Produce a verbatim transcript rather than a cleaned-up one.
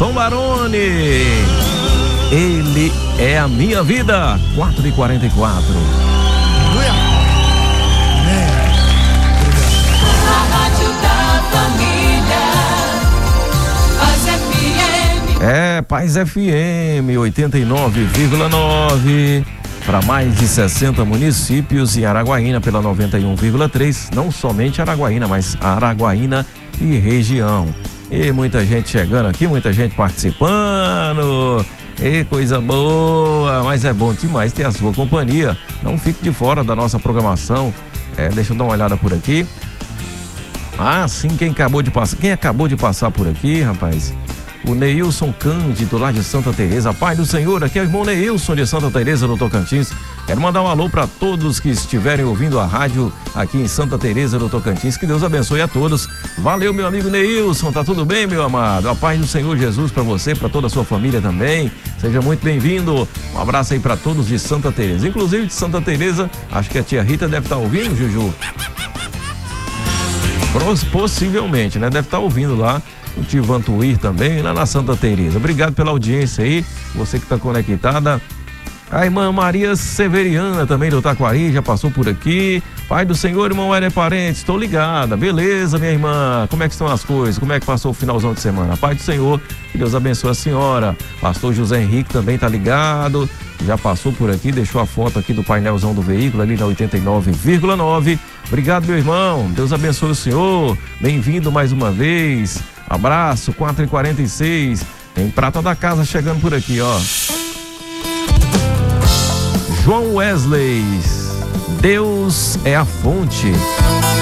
Nelson Baroni. Ele é a minha vida. quatro e quarenta e quatro. É, Paz F M oitenta e nove vírgula nove para mais de sessenta municípios e Araguaína pela noventa e um vírgula três, não somente Araguaína, mas Araguaína e região. E muita gente chegando aqui, muita gente participando. E coisa boa, mas é bom demais ter a sua companhia. Não fique de fora da nossa programação. É, deixa eu dar uma olhada por aqui. Ah, sim, quem acabou de passar, quem acabou de passar por aqui, rapaz? O Neilson Cândido, lá de Santa Teresa. Pai do Senhor, aqui é o irmão Neilson de Santa Teresa do Tocantins. Quero mandar um alô para todos que estiverem ouvindo a rádio aqui em Santa Teresa do Tocantins. Que Deus abençoe a todos. Valeu, meu amigo Neilson. Tá tudo bem, meu amado? A paz do Senhor Jesus para você, para toda a sua família também. Seja muito bem-vindo. Um abraço aí para todos de Santa Teresa. Inclusive de Santa Teresa, acho que a tia Rita deve estar ouvindo, Juju. Possivelmente, né? Deve estar ouvindo lá. O tio Vantuir também, lá na Santa Teresa. Obrigado pela audiência aí, você que está conectada. A irmã Maria Severiana também do Taquari, já passou por aqui. Pai do Senhor, irmão Éder Parentes, estou ligada. Beleza, minha irmã, como é que estão as coisas? Como é que passou o finalzão de semana? Pai do Senhor, que Deus abençoe a senhora. Pastor José Henrique também tá ligado, já passou por aqui, deixou a foto aqui do painelzão do veículo ali na oitenta e nove vírgula nove. Obrigado, meu irmão, Deus abençoe o senhor. Bem-vindo mais uma vez. Abraço, quatro e quarenta e seis. Tem prata da casa chegando por aqui, ó. João Wesley, Deus é a fonte.